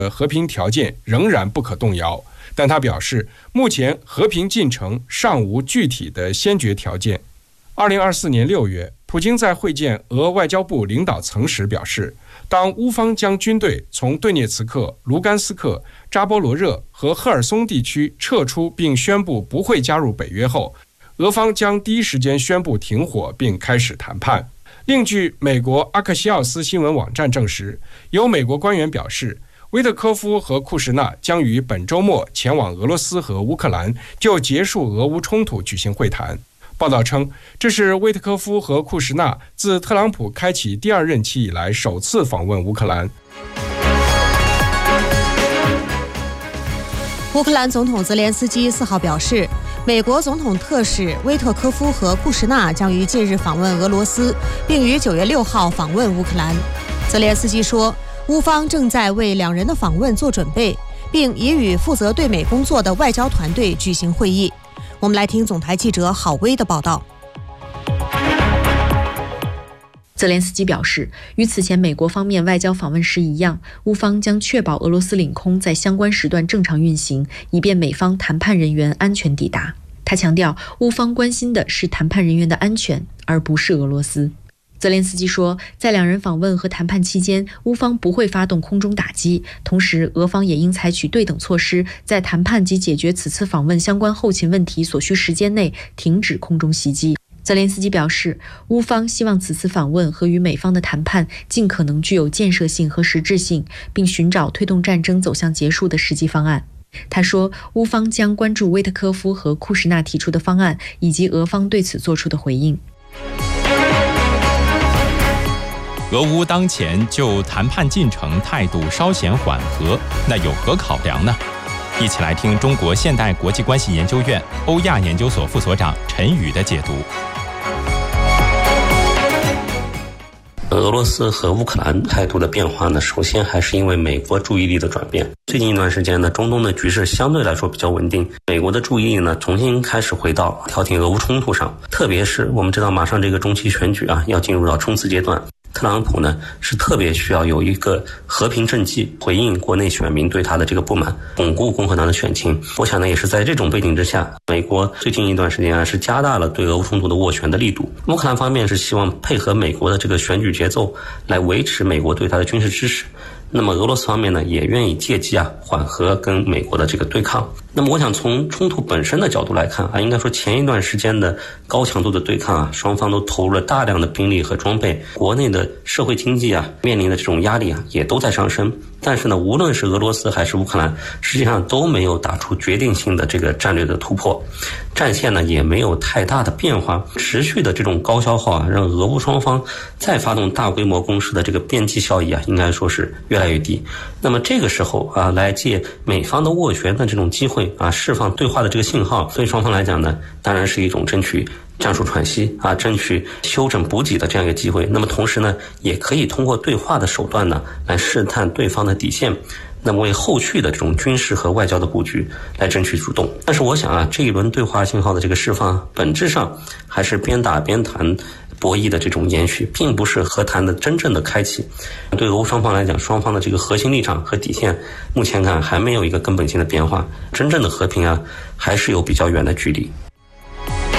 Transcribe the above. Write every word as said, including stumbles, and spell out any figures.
和平条件仍然不可动摇，但他表示，目前和平进程尚无具体的先决条件。二零二四年六月，普京在会见俄外交部领导层时表示，当乌方将军队从顿涅茨克、卢甘斯克、扎波罗热和赫尔松地区撤出并宣布不会加入北约后，俄方将第一时间宣布停火并开始谈判。另据美国阿克西奥斯新闻网站证实，有美国官员表示，威特科夫和库什纳将于本周末前往俄罗斯和乌克兰，就结束俄乌冲突举行会谈。报道称，这是威特科夫和库什纳自特朗普开启第二任期以来首次访问乌克兰。 乌克兰总统泽连斯基四号表示，美国总统特使威特科夫和库什纳将于近日访问俄罗斯，并于九月六号访问乌克兰。泽连斯基说，乌方正在为两人的访问做准备，并已与负责对美工作的外交团队举行会议。我们来听总台记者郝薇的报道。 泽连斯基表示，与此前美国方面外交访问时一样，乌方将确保俄罗斯领空在相关时段正常运行，以便美方谈判人员安全抵达。他强调，乌方关心的是谈判人员的安全，而不是俄罗斯。泽连斯基说，在两人访问和谈判期间，乌方不会发动空中打击，同时俄方也应采取对等措施，在谈判及解决此次访问相关后勤问题所需时间内停止空中袭击。泽连斯基表示，乌方希望此次访问和与美方的谈判尽可能具有建设性和实质性，并寻找推动战争走向结束的实际方案。他说，乌方将关注威特科夫和库什纳提出的方案，以及俄方对此做出的回应。 俄乌当前就谈判进程态度稍显缓和，那有何考量呢？一起来听中国现代国际关系研究院欧亚研究所副所长陈宇的解读。 俄罗斯和乌克兰态度的变化呢，首先还是因为美国注意力的转变。最近一段时间呢，中东的局势相对来说比较稳定，美国的注意力呢重新开始回到调停俄乌冲突上。特别是我们知道马上这个中期选举啊，要进入到冲刺阶段。特朗普呢是特别需要有一个和平政绩，回应国内选民对他的这个不满，巩固共和党的选情。我想呢，也是在这种背景之下，美国最近一段时间啊是加大了对俄乌冲突的斡旋的力度。乌克兰方面是希望配合美国的这个选举节奏，来维持美国对他的军事支持。那么俄罗斯方面呢，也愿意借机啊缓和跟美国的这个对抗。那么我想从冲突本身的角度来看啊，应该说前一段时间的高强度的对抗啊，双方都投入了大量的兵力和装备，国内的社会经济啊面临的这种压力啊也都在上升。但是呢，无论是俄罗斯还是乌克兰，实际上都没有打出决定性的这个战略的突破，战线呢也没有太大的变化，持续的这种高消耗啊，让俄乌双方再发动大规模攻势的这个边际效益啊，应该说是越来越低。那么这个时候啊，来借美方的斡旋的这种机会啊，释放对话的这个信号，对双方来讲呢，当然是一种争取战术喘息啊，争取休整补给的这样一个机会。那么同时呢，也可以通过对话的手段呢，来试探对方的底线，那么为后续的这种军事和外交的布局来争取主动。但是我想啊，这一轮对话信号的这个释放，本质上还是边打边谈博弈的这种延续，并不是和谈的真正的开启。对俄乌双方来讲，双方的这个核心立场和底线，目前看还没有一个根本性的变化，真正的和平啊，还是有比较远的距离。